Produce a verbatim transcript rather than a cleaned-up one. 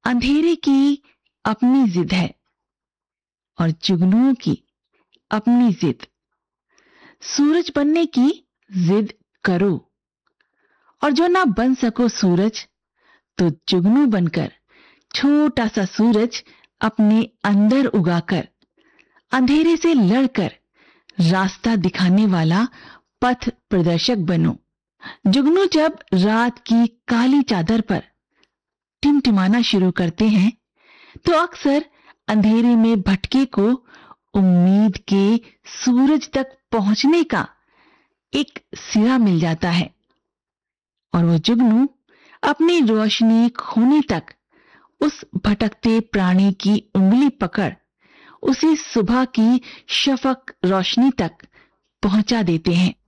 अंधेरे की अपनी जिद है और जुगनुओं की अपनी जिद। सूरज बनने की जिद करो, और जो ना बन सको सूरज तो जुगनू बनकर छोटा सा सूरज अपने अंदर उगाकर अंधेरे से लड़कर रास्ता दिखाने वाला पथ प्रदर्शक बनो। जुगनू जब रात की काली चादर पर टिमटिमाना शुरू करते हैं तो अक्सर अंधेरे में भटके को उम्मीद के सूरज तक पहुंचने का एक सिरा मिल जाता है, और वो जुगनू अपनी रोशनी खोने तक उस भटकते प्राणी की उंगली पकड़ उसी सुबह की शफक रोशनी तक पहुंचा देते हैं।